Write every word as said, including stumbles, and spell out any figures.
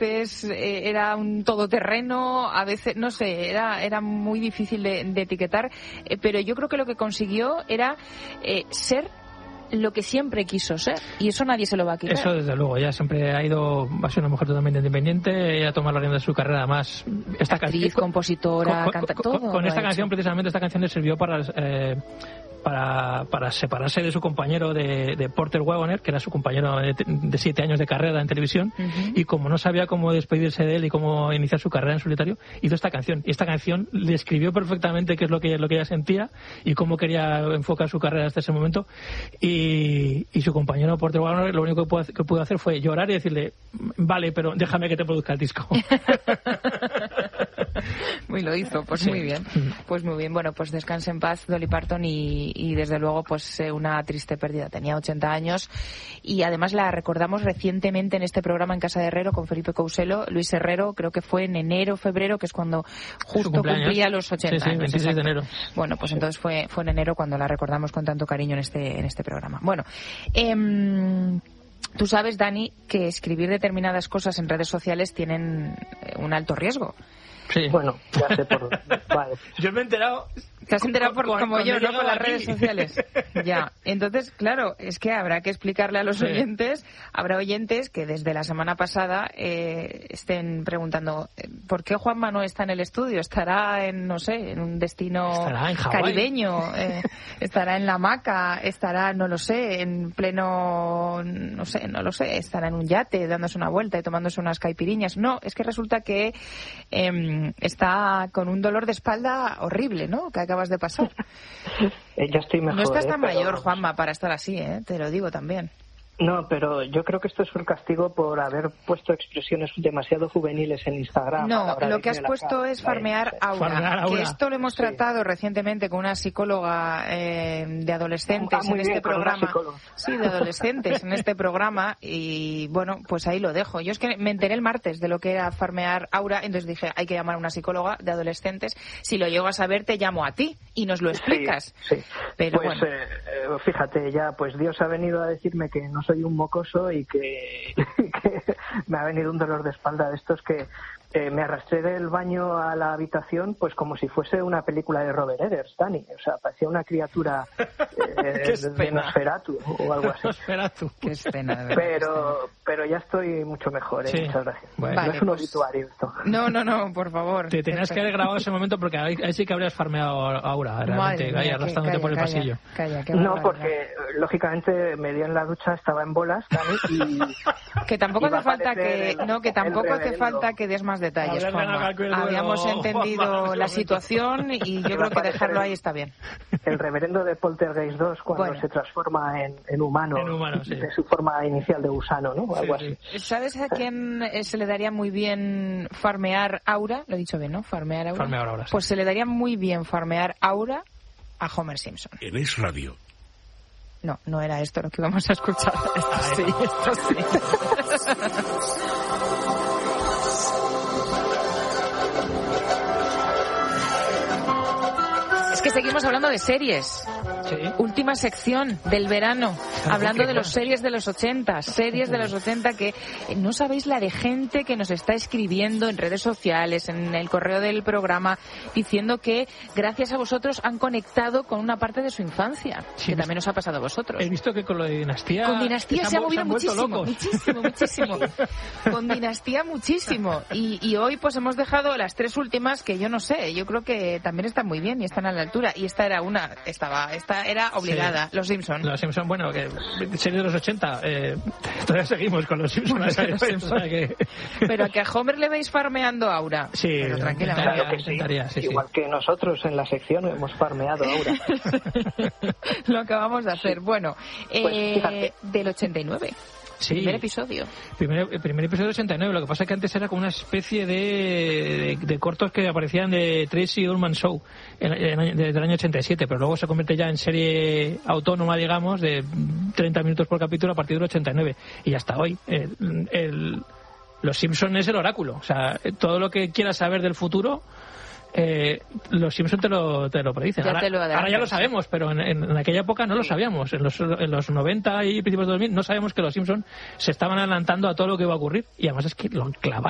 veces eh, era un todoterreno, a veces, no sé, era, era muy difícil de, de etiquetar, eh, pero yo creo que lo que consiguió era eh, ser lo que siempre quiso ser, y eso nadie se lo va a quitar. Eso desde luego, ella siempre ha ido, va a ser una mujer totalmente independiente, ella ha tomado la rienda de su carrera, además esta actriz, canción, compositora, con, canta con, todo. Con, con esta canción, precisamente esta canción le sirvió para eh, para, para separarse de su compañero de, de Porter Wagoner, que era su compañero de, de siete años de carrera en televisión, uh-huh. y como no sabía cómo despedirse de él y cómo iniciar su carrera en solitario, hizo esta canción, y esta canción le escribió perfectamente qué es lo que, lo que ella sentía y cómo quería enfocar su carrera hasta ese momento, y, y su compañero Porter Wagoner lo único que pudo, que pudo hacer fue llorar y decirle, vale, pero déjame que te produzca el disco. Muy lo hizo, pues sí. Muy bien, pues muy bien. Bueno, pues descanse en paz Dolly Parton, y, y desde luego pues eh, una triste pérdida. Tenía ochenta años y además la recordamos recientemente en este programa en Casa de Herrero con Felipe Couselo. Luis Herrero, creo que fue en enero, febrero, que es cuando justo cumplía los ochenta sí, sí, años. veintiséis de enero. Bueno, pues entonces fue fue en enero cuando la recordamos con tanto cariño en este en este programa. Bueno, eh, tú sabes, Dani, que escribir determinadas cosas en redes sociales tienen un alto riesgo. Sí. Bueno, ya sé por... Vale. Yo me he enterado... Te has enterado por, con, como yo, ¿no? Con las aquí. redes sociales. Ya. Entonces, claro, es que habrá que explicarle a los sí. oyentes, habrá oyentes que desde la semana pasada eh, estén preguntando ¿por qué Juanma no está en el estudio? ¿Estará en, no sé, en un destino en caribeño? Eh, ¿Estará en la hamaca? ¿Estará, no lo sé, en pleno, no sé, no lo sé, estará en un yate dándose una vuelta y tomándose unas caipiriñas? No, es que resulta que eh, está con un dolor de espalda horrible, ¿no? Que acabas de pasar. Ya estoy mejor. No estás tan ¿eh? mayor, pero... Juanma, para estar así, ¿eh? Te lo digo también. No, pero yo creo que esto es un castigo por haber puesto expresiones demasiado juveniles en Instagram. No, lo que has puesto es farmear aura, farmear aura. Que esto lo hemos sí. tratado recientemente con una psicóloga eh, de adolescentes ah, muy en bien, este programa. Sí, de adolescentes en este programa, y bueno, pues ahí lo dejo. Yo es que me enteré el martes de lo que era farmear aura, entonces dije, hay que llamar a una psicóloga de adolescentes. Si lo llego a saber, te llamo a ti y nos lo explicas. Sí, sí. Pero pues bueno. eh, fíjate, ya pues Dios ha venido a decirme que no soy un mocoso y que, que me ha venido un dolor de espalda de estos que eh, me arrastré del baño a la habitación pues como si fuese una película de Robert Eggers, Dani. O sea, parecía una criatura eh, de Nosferatu o algo así. Nosferatu. Qué pena, de verdad. Pero, pero ya estoy mucho mejor, ¿eh? Sí. Muchas gracias. Bueno, no vale, es un pues... obituario esto. No, no, no, por favor. Te tenías que haber grabado ese momento porque ahí, ahí sí que habrías farmeado aura, realmente, mía, ahí arrastrándote calla, por el calla, pasillo. Calla, qué no, barbaridad. porque lógicamente me dio en la ducha, estaba en bolas, Dani, y... Que tampoco hace falta que el, no que tampoco hace reverendo. falta que des más detalles, Juanma. Habíamos duelo, entendido Juanma, la situación y yo creo que dejarlo ahí está bien. El reverendo de Poltergeist dos cuando bueno. se transforma en, en humano, en humano sí. de su forma inicial de gusano, ¿no? O algo sí, sí. así. ¿Sabes a quién se le daría muy bien farmear aura? Lo he dicho bien, ¿no? Farmear aura. Farmear aura, sí. Pues se le daría muy bien farmear aura a Homer Simpson. En Es Radio. No, no era esto lo que íbamos a escuchar. Esto sí, esto sí. Es que seguimos hablando de series. Sí. Última sección del verano, hablando de las series de los ochenta, series de los ochenta que no sabéis la de gente que nos está escribiendo en redes sociales, en el correo del programa, diciendo que gracias a vosotros han conectado con una parte de su infancia, sí, que también os ha pasado a vosotros. He visto que con lo de Dinastía... Con Dinastía se, se ha movido se muchísimo, locos. muchísimo, muchísimo. Con Dinastía muchísimo. Y, y hoy pues hemos dejado las tres últimas que yo no sé, yo creo que también están muy bien y están a la altura. Y esta era una, estaba, esta era obligada, sí. Los Simpson. Los Simpson, bueno, que serie de los ochenta, eh, todavía seguimos con los Simpson. Bueno, los Simpson. O sea que... Pero a que a Homer le veis farmeando aura. Sí, pero tranquilamente. Claro que sí. Sí, igual sí. que nosotros en la sección hemos farmeado aura. Lo acabamos de hacer. Bueno, pues, eh, del ochenta y nueve. Sí. Primer episodio. Primer, primer episodio de ochenta y nueve. Lo que pasa es que antes era como una especie de, de, de cortos que aparecían de Tracy Ullman Show en, en, desde el año ochenta y siete, pero luego se convierte ya en serie autónoma, digamos, de treinta minutos por capítulo a partir del ochenta y nueve. Y hasta hoy. El, el, Los Simpson es el oráculo. O sea, todo lo que quieras saber del futuro... Eh, los Simpson te lo, te lo predicen. Ya ahora, te lo ahora ya lo sabemos, pero en, en, en aquella época no lo sabíamos. En los, en los noventa y principios de dos mil no sabíamos que los Simpson se estaban adelantando a todo lo que iba a ocurrir. Y además es que lo clavaron.